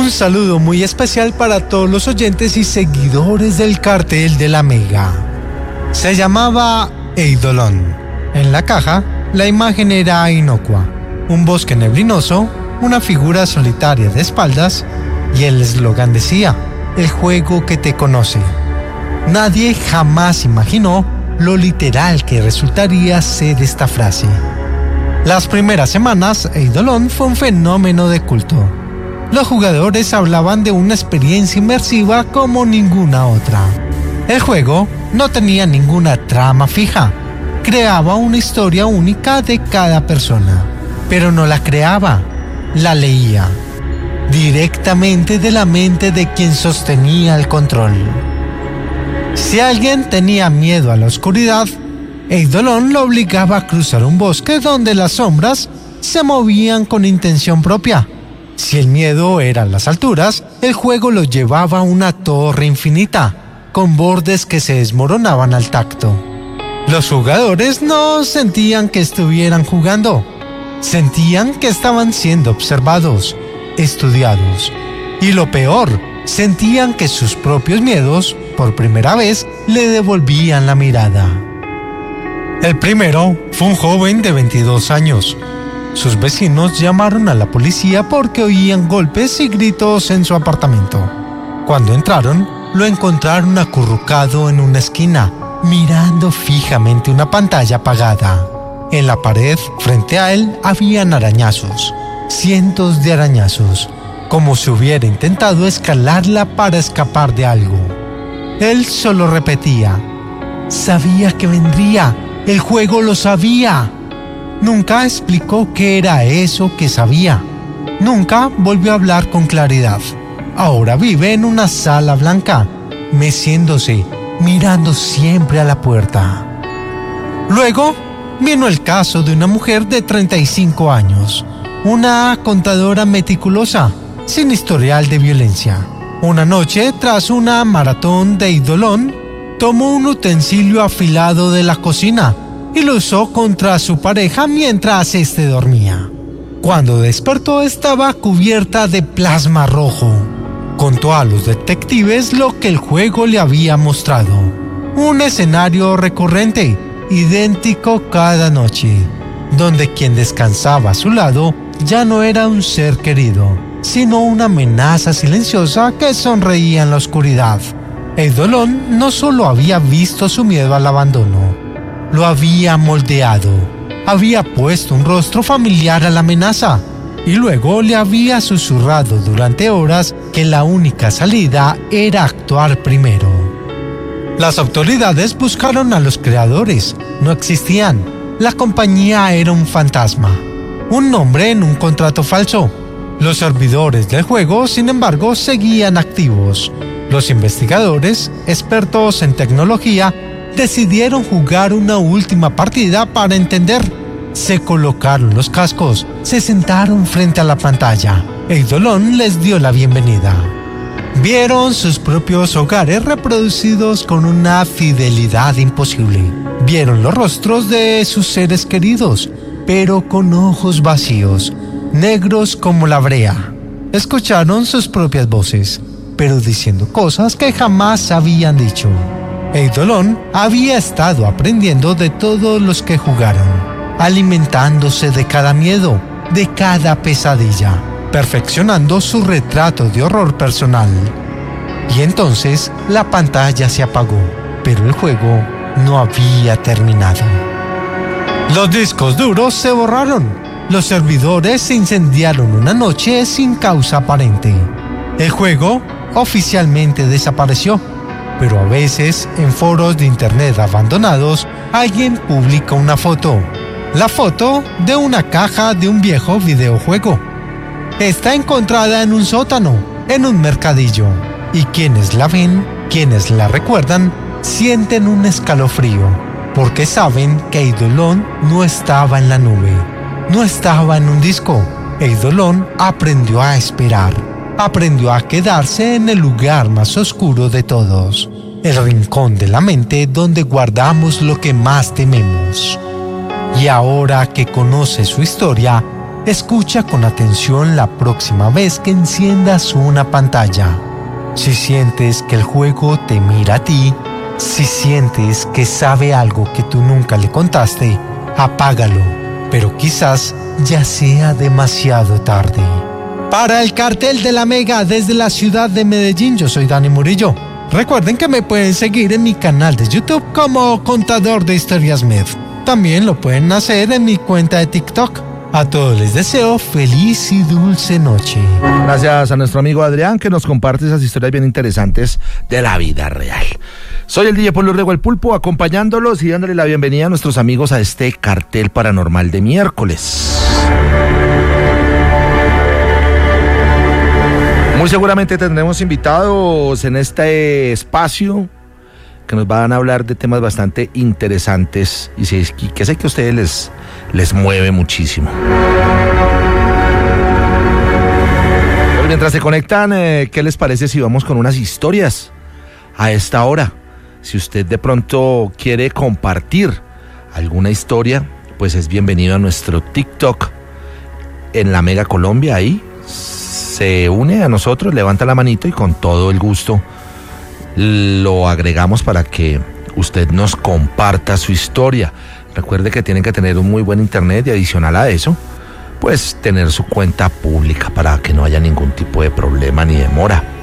Un saludo muy especial para todos los oyentes y seguidores del cartel de la Mega. Se llamaba Eidolon. En la caja, la imagen era inocua. Un bosque neblinoso, una figura solitaria de espaldas y el eslogan decía: el juego que te conoce. Nadie jamás imaginó lo literal que resultaría ser esta frase. Las primeras semanas, Eidolon fue un fenómeno de culto. Los jugadores hablaban de una experiencia inmersiva como ninguna otra. El juego no tenía ninguna trama fija. Creaba una historia única de cada persona, pero no la creaba, la leía directamente de la mente de quien sostenía el control. Si alguien tenía miedo a la oscuridad, Eidolon lo obligaba a cruzar un bosque donde las sombras se movían con intención propia. Si el miedo era las alturas, el juego lo llevaba a una torre infinita, con bordes que se desmoronaban al tacto. Los jugadores no sentían que estuvieran jugando, sentían que estaban siendo observados, estudiados. Y lo peor, sentían que sus propios miedos, por primera vez, le devolvían la mirada. El primero fue un joven de 22 años. Sus vecinos llamaron a la policía porque oían golpes y gritos en su apartamento. Cuando entraron, lo encontraron acurrucado en una esquina, mirando fijamente una pantalla apagada. En la pared, frente a él, habían arañazos, cientos de arañazos, como si hubiera intentado escalarla para escapar de algo. Él solo repetía: sabía que vendría, el juego lo sabía. Nunca explicó qué era eso que sabía. Nunca volvió a hablar con claridad. Ahora vive en una sala blanca, meciéndose, mirando siempre a la puerta. Luego vino el caso de una mujer de 35 años, una contadora meticulosa, sin historial de violencia. Una noche, tras una maratón de Eidolon, tomó un utensilio afilado de la cocina y lo usó contra su pareja mientras éste dormía. Cuando despertó, estaba cubierta de plasma rojo. Contó a los detectives lo que el juego le había mostrado. Un escenario recurrente, idéntico cada noche, donde quien descansaba a su lado ya no era un ser querido, sino una amenaza silenciosa que sonreía en la oscuridad. Eidolon no solo había visto su miedo al abandono, lo había moldeado, había puesto un rostro familiar a la amenaza y luego le había susurrado durante horas que la única salida era actuar primero. Las autoridades buscaron a los creadores, no existían. La compañía era un fantasma, un nombre en un contrato falso. Los servidores del juego, sin embargo, seguían activos. Los investigadores, expertos en tecnología, decidieron jugar una última partida para entender. Se colocaron los cascos, se sentaron frente a la pantalla. Eidolon les dio la bienvenida. Vieron sus propios hogares reproducidos con una fidelidad imposible. Vieron los rostros de sus seres queridos, pero con ojos vacíos, negros como la brea. Escucharon sus propias voces, pero diciendo cosas que jamás habían dicho. Eidolon había estado aprendiendo de todos los que jugaron, alimentándose de cada miedo, de cada pesadilla, perfeccionando su retrato de horror personal. Y entonces la pantalla se apagó, pero el juego no había terminado. Los discos duros se borraron, los servidores se incendiaron una noche sin causa aparente. El juego oficialmente desapareció. Pero a veces, en foros de internet abandonados, alguien publica una foto. La foto de una caja de un viejo videojuego. Está encontrada en un sótano, en un mercadillo. Y quienes la ven, quienes la recuerdan, sienten un escalofrío, porque saben que Eidolon no estaba en la nube, no estaba en un disco. Eidolon aprendió a esperar. Aprendió a quedarse en el lugar más oscuro de todos, el rincón de la mente donde guardamos lo que más tememos. Y ahora que conoce su historia, escucha con atención la próxima vez que enciendas una pantalla. Si sientes que el juego te mira a ti, si sientes que sabe algo que tú nunca le contaste, apágalo, pero quizás ya sea demasiado tarde. Para el Cartel de la Mega desde la ciudad de Medellín, yo soy Dani Murillo. Recuerden que me pueden seguir en mi canal de YouTube como Contador de Historias Med. También lo pueden hacer en mi cuenta de TikTok. A todos les deseo feliz y dulce noche. Gracias a nuestro amigo Adrián que nos comparte esas historias bien interesantes de la vida real. Soy el DJ Polo Rego el Pulpo, acompañándolos y dándole la bienvenida a nuestros amigos a este cartel paranormal de miércoles. Muy seguramente tendremos invitados en este espacio que nos van a hablar de temas bastante interesantes y que sé que a ustedes les mueve muchísimo. Pero mientras se conectan, ¿qué les parece si vamos con unas historias a esta hora? Si usted de pronto quiere compartir alguna historia, pues es bienvenido a nuestro TikTok en la Mega Colombia. Ahí se une a nosotros, levanta la manito y con todo el gusto lo agregamos para que usted nos comparta su historia. Recuerde que tienen que tener un muy buen internet y adicional a eso, pues tener su cuenta pública para que no haya ningún tipo de problema ni demora.